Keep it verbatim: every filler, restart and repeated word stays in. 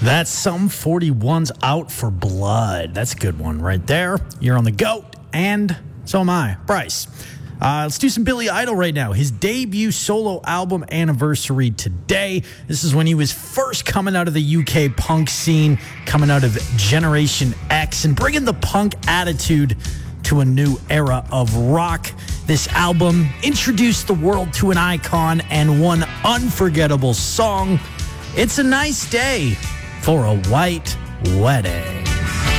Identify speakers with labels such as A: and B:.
A: That's Sum forty-one's Out for Blood. That's a good one right there. You're on the GOAT, and so am I, Bryce. Uh, let's do some Billy Idol right now. His debut solo album anniversary today. This is when he was first coming out of the U K punk scene, coming out of Generation X, and bringing the punk attitude to a new era of rock. This album introduced the world to an icon and one unforgettable song. It's a Nice Day for a White Wedding.